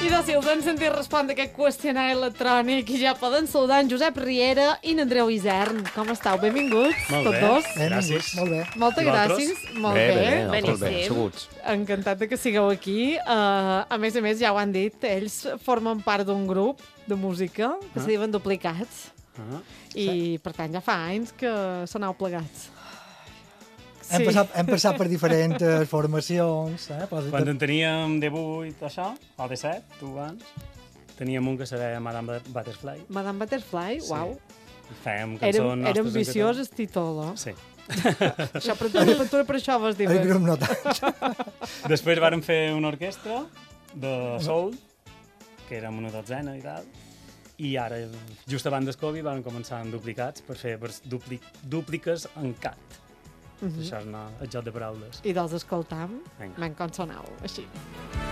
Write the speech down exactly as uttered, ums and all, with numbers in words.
I doncs, si els hem sentit respondre aquest qüestionari electrònic i ja poden saludar en Josep Riera i en Andreu Isern. Com estàu? Benvinguts, Molt tots bé. dos. Gràcies. Molt bé. Moltes I vosaltres? gràcies. Molt Bé, bé. bé, bé, nosaltres bé, Beníssim. seguts. Encantat de que sigueu aquí. Uh, a més a més, ja ho han dit, ells formen part d'un grup de música que Ah. se diuen Duplicats Ah. i, per tant, ja fa anys que s'aneu plegats. Hem, passat, hem passat per diferents formacions. Eh? Posa- Quan en teníem divuit, això, o disset, tu abans, teníem un que se deia Madame Butterfly. Madame Butterfly, Sí. uau. I fèiem Era, cançons era nostres en ambiciós català. el títol, eh? Sí. Això per tu, per tu, per això vas dir. El grup no tant. Després vàrem fer una orquestra de soul, que érem una dotzena i tal, i ara, just abans del Covid, vam començar amb duplicats per fer vers- dupli, dúpliques en cat. Mhm. Això és una, el joc de paraules. I dels escoltam, Vinga. men com sonau, així.